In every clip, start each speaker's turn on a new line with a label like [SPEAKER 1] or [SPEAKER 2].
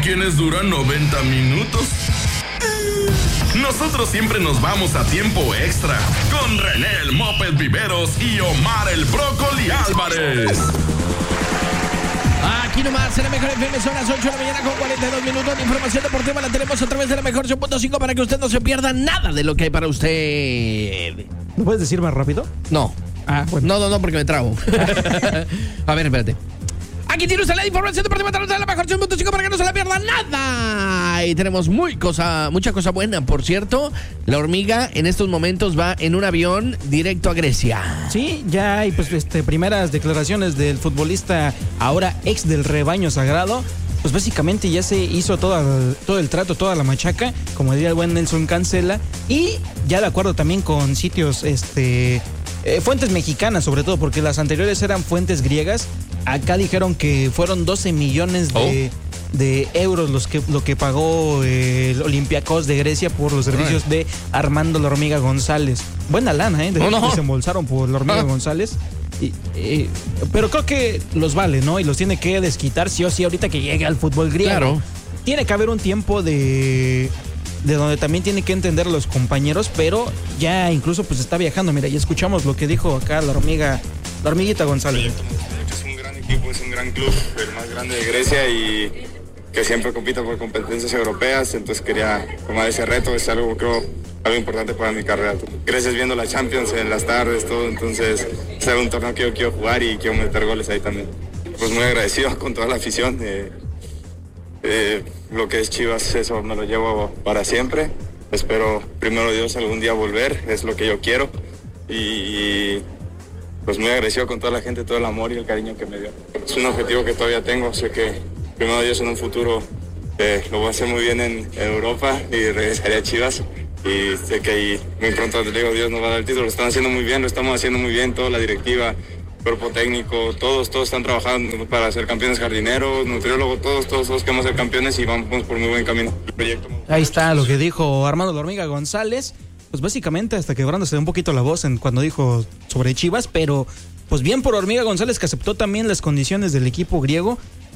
[SPEAKER 1] quienes duran 90 minutos. Nosotros siempre nos vamos a tiempo extra con René el Moped Viveros y Omar el Brócoli Álvarez.
[SPEAKER 2] Aquí nomás, en la Mejor FM, son las 8 de la mañana con 42 minutos. La información deportiva la tenemos a través de la Mejor 100.5 para que usted no se pierda nada de lo que hay para usted.
[SPEAKER 3] ¿No puedes decir más rápido?
[SPEAKER 2] No.
[SPEAKER 3] Bueno.
[SPEAKER 2] No, porque me trabo. A ver, espérate. Aquí tiene usted la información deportiva a través de la Mejor 100.5 para que no se la pierda nada. Y tenemos mucha cosa buena. Por cierto, la hormiga en estos momentos va en un avión directo a Grecia.
[SPEAKER 3] Sí, ya hay primeras declaraciones del futbolista ahora ex del rebaño sagrado. Pues básicamente ya se hizo todo el trato, toda la machaca, como diría el buen Nelson Cancela, y ya de acuerdo también con sitios, fuentes mexicanas sobre todo, porque las anteriores eran fuentes griegas. Acá dijeron que fueron 12 millones de euros lo que pagó el Olympiacos de Grecia por los servicios de Armando la Hormiga González. Buena lana, se embolsaron por la Hormiga González. Pero creo que los vale, ¿no? Y los tiene que desquitar sí o sí ahorita que llegue al fútbol griego. Claro. Tiene que haber un tiempo de donde también tiene que entender a los compañeros, pero ya incluso pues está viajando. Mira, ya escuchamos lo que dijo acá la hormiguita González.
[SPEAKER 4] Es un gran equipo, es un gran club, el más grande de Grecia y que siempre compite por competencias europeas, entonces quería tomar ese reto, es algo importante para mi carrera. Creces viendo la Champions en las tardes, todo, entonces es un torneo que yo quiero jugar y quiero meter goles ahí también. Pues muy agradecido con toda la afición, lo que es Chivas, eso me lo llevo para siempre. Espero, primero Dios, algún día volver, es lo que yo quiero y pues muy agradecido con toda la gente, todo el amor y el cariño que me dio. Es un objetivo que todavía tengo, sé que primero Dios en un futuro lo voy a hacer muy bien en Europa y regresaré a Chivas y sé que ahí muy pronto, te digo, Dios nos va a dar el título, lo están haciendo muy bien, lo estamos haciendo muy bien, toda la directiva, cuerpo técnico, todos están trabajando para ser campeones, jardineros, nutriólogos, todos queremos ser campeones y vamos por muy buen camino.
[SPEAKER 3] Ahí está lo que dijo Armando la Hormiga González. Pues básicamente hasta quebrándose un poquito la voz cuando dijo sobre Chivas, pero pues bien por Hormiga González, que aceptó también las condiciones del equipo griego.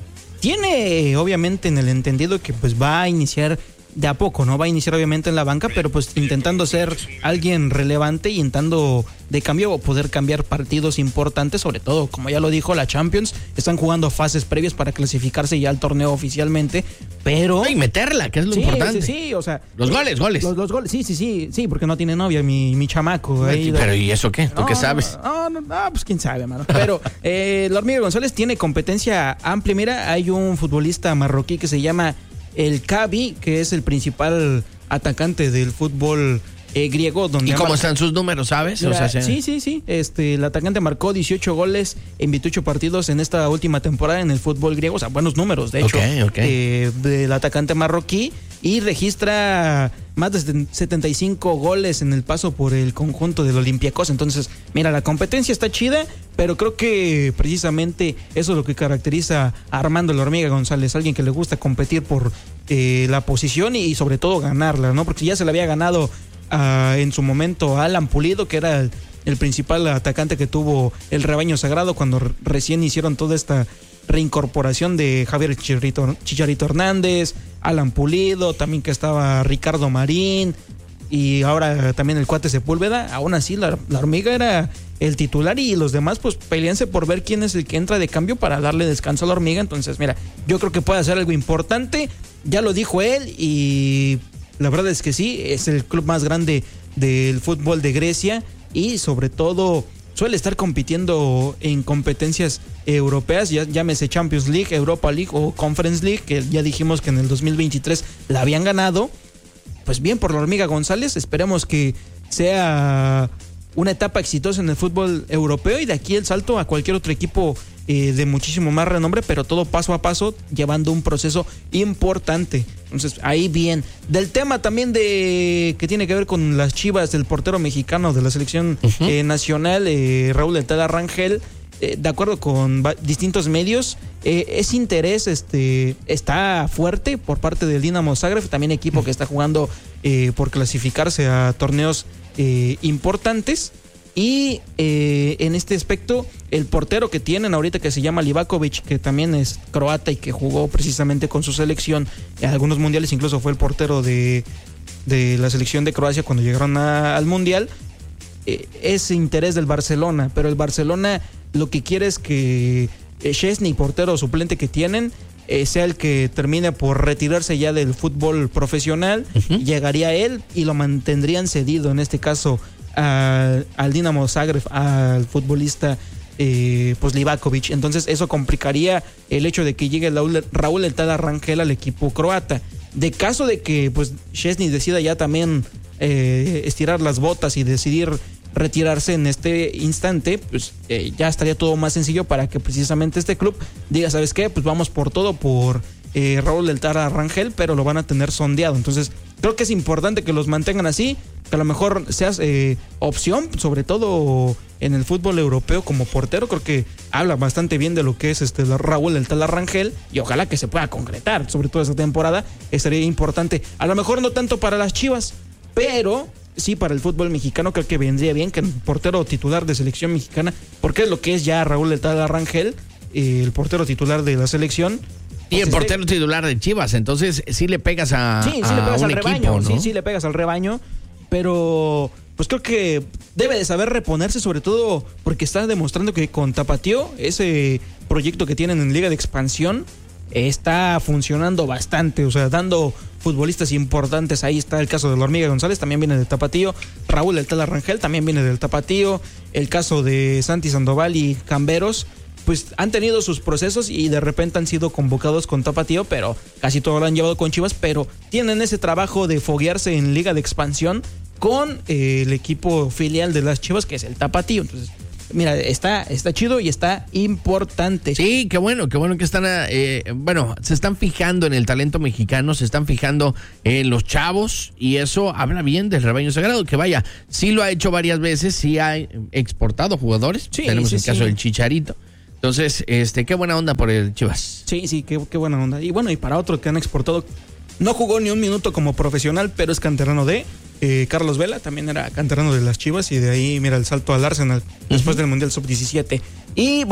[SPEAKER 3] Tiene obviamente en el entendido que pues va a iniciar de a poco, ¿no? Va a iniciar obviamente en la banca, pero pues intentando ser alguien relevante y intentando de cambio poder cambiar partidos importantes, sobre todo, como ya lo dijo, la Champions. Están jugando fases previas para clasificarse ya al torneo oficialmente, pero...
[SPEAKER 2] Y meterla, que es lo importante.
[SPEAKER 3] Sí, o sea...
[SPEAKER 2] Los goles.
[SPEAKER 3] Los goles, sí, porque no tiene novia mi chamaco. Ahí,
[SPEAKER 2] pero ¿y eso qué? ¿Tú qué sabes?
[SPEAKER 3] No, pues quién sabe, mano. Pero la Hormiga González tiene competencia amplia. Mira, hay un futbolista marroquí que se llama El Kabi, que es el principal atacante del fútbol griego.
[SPEAKER 2] ¿Y cómo están sus números, sabes?
[SPEAKER 3] Mira, sí. El atacante marcó 18 goles en 28 partidos en esta última temporada en el fútbol griego. O sea, buenos números, de hecho, del atacante marroquí. Y registra más de 75 goles en el paso por el conjunto del Olympiacos. Entonces, mira, la competencia está chida, pero creo que precisamente eso es lo que caracteriza a Armando la Hormiga González, alguien que le gusta competir por la posición y sobre todo ganarla, ¿no? Porque ya se la había ganado en su momento a Alan Pulido, que era el principal atacante que tuvo el rebaño sagrado cuando recién hicieron toda esta reincorporación de Javier Chicharito Hernández, Alan Pulido, también que estaba Ricardo Marín y ahora también el cuate Sepúlveda. Aún así la Hormiga era el titular y los demás pues peleanse por ver quién es el que entra de cambio para darle descanso a la Hormiga. Entonces mira, yo creo que puede hacer algo importante, ya lo dijo él y la verdad es que sí, es el club más grande del fútbol de Grecia y sobre todo suele estar compitiendo en competencias europeas, ya llámese Champions League, Europa League o Conference League, que ya dijimos que en el 2023 la habían ganado. Pues bien por la Hormiga González, esperemos que sea una etapa exitosa en el fútbol europeo y de aquí el salto a cualquier otro equipo de muchísimo más renombre, pero todo paso a paso, llevando un proceso importante. Entonces, ahí bien. Del tema también que tiene que ver con las Chivas, del portero mexicano de la selección nacional, Raúl del Tala Rangel, de acuerdo con distintos medios, ese interés está fuerte por parte del Dinamo Zagreb, también equipo que está jugando por clasificarse a torneos importantes. Y en este aspecto, el portero que tienen ahorita, que se llama Livakovic, que también es croata y que jugó precisamente con su selección en algunos mundiales, incluso fue el portero de la selección de Croacia cuando llegaron al mundial, es interés del Barcelona, pero el Barcelona lo que quiere es que Szczęsny, portero suplente que tienen, sea el que termine por retirarse ya del fútbol profesional. Llegaría él y lo mantendrían cedido, en este caso al Dinamo Zagreb, al futbolista pues Livakovic. Entonces eso complicaría el hecho de que llegue Raúl El Tala Rangel al equipo croata. De caso de que pues Szczęsny decida ya también estirar las botas y decidir retirarse en este instante, pues ya estaría todo más sencillo para que precisamente este club diga, ¿sabes qué? Pues vamos por todo por Raúl El Tala Rangel, pero lo van a tener sondeado. Entonces creo que es importante que los mantengan así, que a lo mejor seas opción, sobre todo en el fútbol europeo como portero. Creo que habla bastante bien de lo que es Raúl El Tala Rangel, y ojalá que se pueda concretar, sobre todo esta temporada, sería importante. A lo mejor no tanto para las Chivas, pero sí para el fútbol mexicano. Creo que vendría bien que el portero titular de selección mexicana, porque es lo que es ya Raúl El Tala Rangel, el portero titular de la selección.
[SPEAKER 2] Y el portero titular de Chivas, entonces sí le pegas a
[SPEAKER 3] sí le pegas al
[SPEAKER 2] equipo,
[SPEAKER 3] rebaño,
[SPEAKER 2] ¿no?
[SPEAKER 3] sí le pegas al rebaño, pero pues creo que debe de saber reponerse, sobre todo porque está demostrando que con Tapatío, ese proyecto que tienen en Liga de Expansión, está funcionando bastante, o sea, dando futbolistas importantes. Ahí está el caso de la Hormiga González, también viene del Tapatío. Raúl El Tala Rangel también viene del Tapatío. El caso de Santi Sandoval y Camberos, pues han tenido sus procesos y de repente han sido convocados con Tapatío, pero casi todo lo han llevado con Chivas, pero tienen ese trabajo de foguearse en Liga de Expansión con el equipo filial de las Chivas, que es el Tapatío. Entonces, mira, está chido y está importante.
[SPEAKER 2] Sí, qué bueno que están, se están fijando en el talento mexicano, se están fijando en los chavos, y eso habla bien del rebaño sagrado, que vaya, sí lo ha hecho varias veces, sí ha exportado jugadores. Sí, tenemos el caso del Chicharito. Entonces, qué buena onda por el Chivas.
[SPEAKER 3] Sí, qué buena onda. Y bueno, y para otro que han exportado, no jugó ni un minuto como profesional, pero es canterano de Carlos Vela, también era canterano de las Chivas, y de ahí, mira, el salto al Arsenal después del Mundial Sub-17. Y